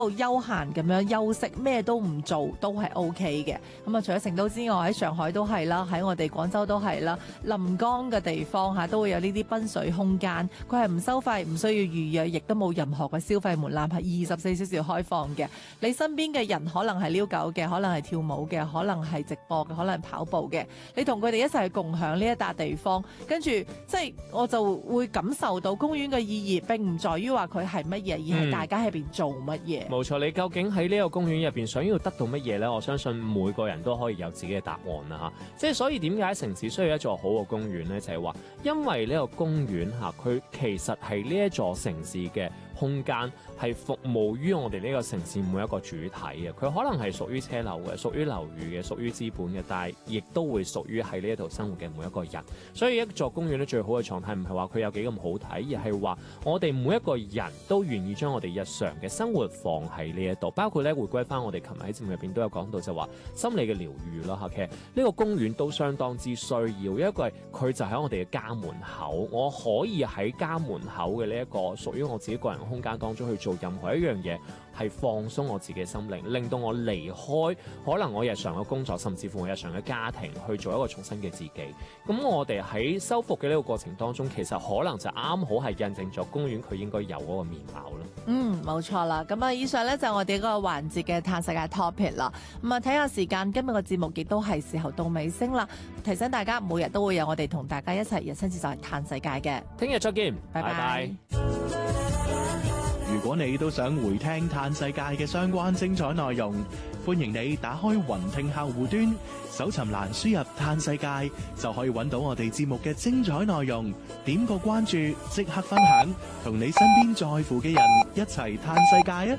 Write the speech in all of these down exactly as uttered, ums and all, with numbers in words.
休閒咁樣休息，咩都唔做都係 O K 嘅。咁啊，除咗成都之外，喺上海都係啦，喺我哋廣州都係啦。臨江嘅地方嚇都會有呢啲賓水空間，佢係唔收費，唔需要預約，亦都冇任何嘅消費門檻，係二十四小時開放嘅。你身邊嘅人可能係遛狗嘅，可能係跳舞嘅，可能係直播嘅，可能係跑步嘅，你同佢哋一齊去共享呢一笪地方，跟住即係我就會感受到公園嘅意義並唔在於話佢係乜嘢，而係大家喺邊做乜嘢。 冇錯，你究竟喺呢個公園入邊想要得到乜嘢呢？我相信每個人都可以有自己嘅答案啦嚇。即係所以點解城市需要一座好嘅公園呢？就係話，因為呢個公園嚇佢其實係呢一座城市嘅空間，係服務於我哋呢個城市每一個主體嘅。佢可能係屬於車流嘅，屬於樓宇嘅，屬於資本嘅，但係亦都會屬於喺呢一度生活嘅每一個人。所以一座公園咧最好嘅狀態唔係話佢有幾咁好睇，而係話我哋每一個人都願意將我哋日常嘅生活放喺呢一度，包括咧回歸翻我哋琴日喺節目入邊都有講到，就話心理嘅療愈啦嚇。其實呢個公園都相當之需要，因為佢就喺我哋嘅家門口，我可以喺家門口嘅呢一個屬於我自己個人空間當中去做任何一樣嘢，係放鬆我自己嘅心靈，令到我離開可能我日常嘅工作，甚至乎我日常嘅家庭，去做一個重新嘅自己。咁我哋喺修復嘅呢個過程當中，其實可能就啱好係印證咗公園佢應該有嗰個面貌咯。 嗯，冇錯啦。咁啊，以上呢就係我哋嗰個環節嘅嘆世界 topic 啦。咁啊，睇下時間，今日個節目亦都係時候到尾聲啦。提醒大家，每日都會有我哋同大家一齊人生節就係嘆世界嘅。 聽日再見， 拜拜。 拜拜。 如果你都想回聽嘆世界嘅相關精彩內容，歡迎你打開雲聽客戶端，搜尋欄輸入嘆世界，就可以揾到我哋節目嘅精彩內容。點個關注，即刻分享，同你身邊在乎嘅人一齊嘆世界啊！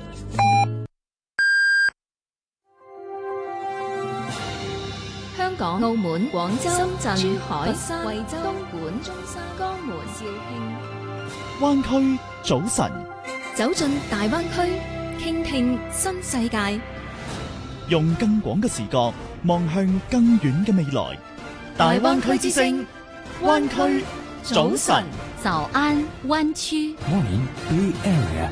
香港、澳門、廣州、深圳、珠海、佛山、惠州、東莞、中山、江門、肇慶。 灣區早晨， 走進大灣區，傾聽新世界， 用更廣嘅視角望向更遠嘅未來。大灣區之聲，灣區早晨， 早安灣區。 Morning Bay Area。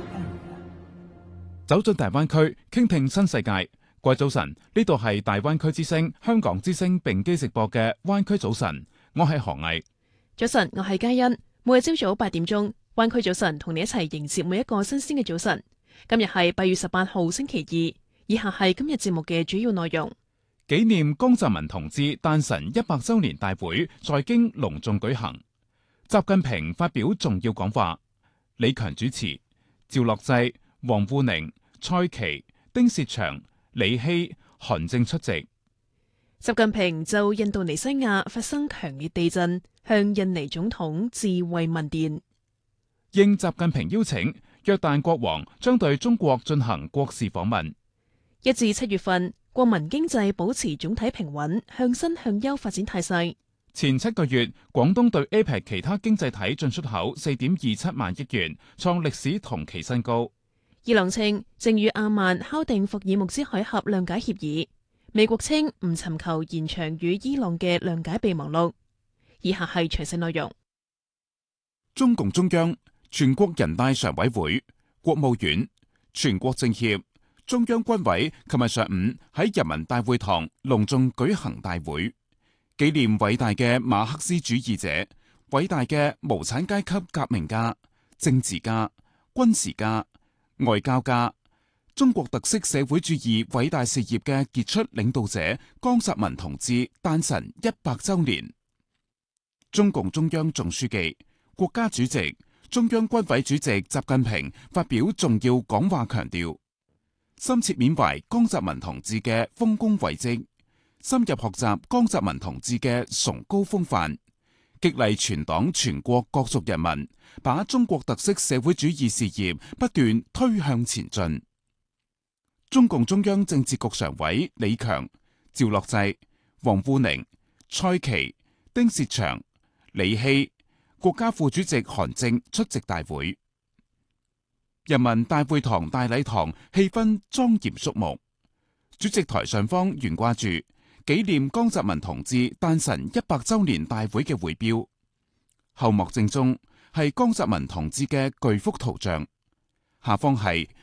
走進大灣區，傾聽新世界。各位早晨，呢度係大灣區之聲、香港之聲並機直播嘅灣區早晨，我係何毅。 早晨，我係嘉欣。每日朝早八點鐘，灣區早晨同你一齊迎接每一個新鮮嘅早晨。今日係八月十八號星期二，以下係今日節目嘅主要內容。 紀念江澤民同志誕辰一百周年大會在京隆重舉行，習近平發表重要講話，李強主持，趙樂際、王滬寧、蔡奇、丁薛祥、李希、韓正出席。 習近平就印度尼西亞發生強烈地震，向印尼總統致慰問電。 應習近平邀請，約旦國王將對中國進行國事訪問。 一至七月份，國民經濟保持總體平穩，向新向優發展態勢。 前七個月，廣東對 A P E C 其他經濟體進出口四點二七萬億元，創歷史同期新高。 伊朗稱正與阿曼敲定霍爾木茲海峽諒解協議。美國稱唔尋求延長與伊朗嘅諒解備忘錄。以下係詳細內容。 中共中央、全國人大常委會、國務院、全國政協、中央軍委琴日上午喺人民大會堂隆重舉行大會，紀念偉大嘅馬克思主義者、偉大嘅無產階級革命家、政治家、軍事家、外交家、中國特色社會主義偉大事業嘅傑出領導者江澤民同志誕辰一百周年。中共中央總書記、國家主席、中央軍委主席習近平發表重要講話，強調深切緬懷江澤民同志嘅豐功偉績，深入學習江澤民同志嘅崇高風範，激勵全黨全國各族人民把中國特色社會主義事業不斷推向前進。中共中央政治局常委李強、趙樂際、王滬寧、蔡奇、丁薛祥、李希、國家副主席韓正出席大會。人民大會堂大禮堂氣氛莊嚴肅穆，主席台上方懸掛住紀念江澤民同志誕辰一百周年大會嘅會標，後幕正中係江澤民同志嘅巨幅圖像，下方係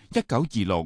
一九二六